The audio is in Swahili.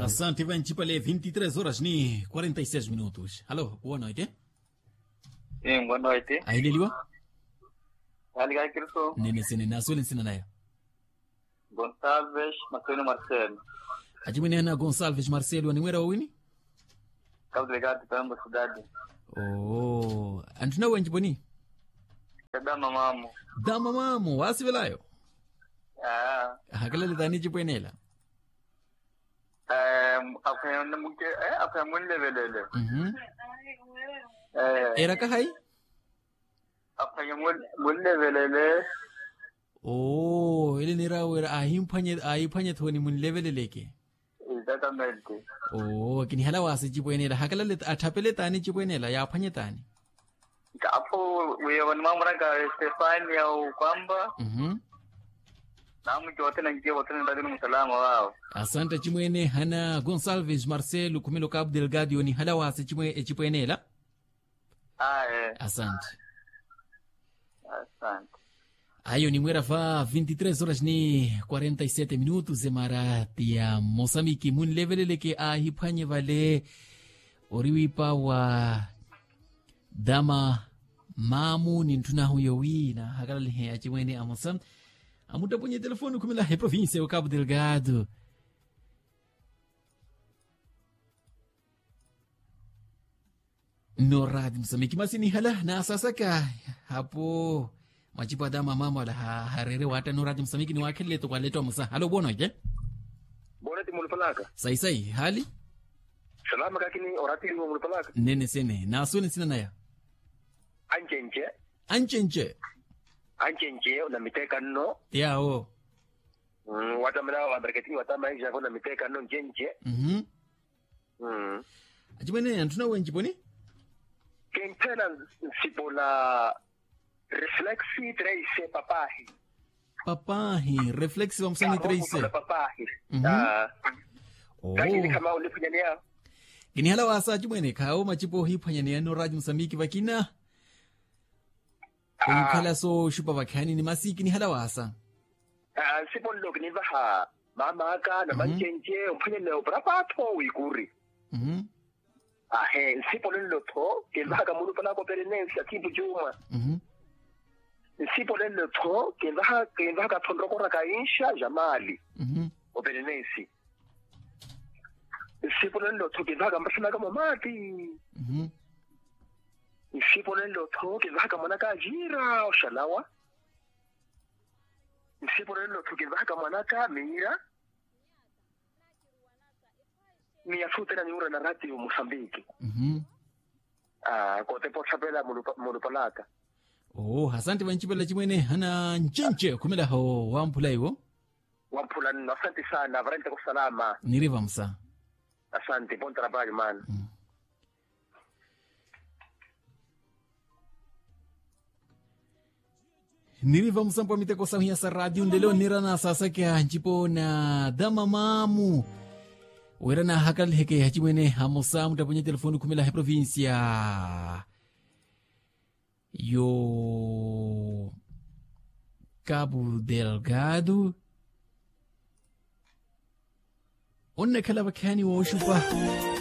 Asante, vai pale 23 horas ni 46 minutos. Alô, boa noite. Boa noite. Aileliwa? Aligai Kirso. Nene sene na swele sina nayo. Gonçalves Marcelo Marcelo. Ajimene na Gonçalves Marcelo ni mwera wini? Cabo Delegado Pemba cidade. Oh, antuna wenji boni? Dama mamo. Dama mamo, wasi velayo. Hakala lidani jipwenela. Apa mun levelele. Era ka hai? Apa mun levelele. Oh, ile nira wera ahimphanye thoni mun levelele ke. Exactamente. Oh, kini hala wasi jipwenela hakala le athapele tani jipwenela ya phanye tani. Hapo wewe wanamamra ka Stefania au kwamba namu jote na nje wote ndani msalama wao. Asante chimwene hana Gonçalves Marcelo kumelo Cabo Delgado ni hala wasi chipwenela. Asante. Ayo ni mwera fa 23 horas ni 47 minutos emarati ya Moçambique mun levelele ke ahiphanye vale oriwipa wa dama mamu ni ntuna huyo wina hakala lihe achimwene amosam amuda ponye telefone kumela he província o Cabo Delgado no radio Moçambique masini hala na sasa ka hapo majibu dama mama la harere wata no radio Moçambique ni wakile to kwaleto musa halo bono je bono ti mulpalaka sai hali salama kakini orati mulpalaka nene sene na sune sina naya Anjenje na miteka no yao watamela wa marketing watama jago na miteka no njenje ajimene antuna wenji boni kentena sipola reflexi trace papahi reflexi wa msangi trace papahi kani kama ulifanyania kini hala wasa ajimene kao machipo hiphanyania no radio Moçambique vakina kala so shupa vakhani ni masiki ni hala wasa sipo lok ni vaha mama ka na manjenje uphanye le operapato uikuri sipo lo to ke vaga mulu pala ko perenensi atibu juma sipo lo to ke vaga thondroko ra ka insha jamali o perenensi sipo lo to ke vaga mbasana ka mamati Isipo lelo toke vaka manaka jira o shalawa. Isipo lelo toke vaka manaka mira. Ni afute na nyura na radio Moçambique. Kote po chapela mulupalaka. Oh, asante vanchipela chimwene hana nchenche kumela ho wampula iwo. Wampula no asante sana varente ko salama. Niriva msa. Asante bon trabalho man. Niriva msampo miteko sahiya sa radio ndelo nirana sasa kya nchipo na dama mamu werana hakal heke hachimwene hamosa mutaponye telefoni kumela he provincia yo Cabo Delgado onna kala bakani wa shupa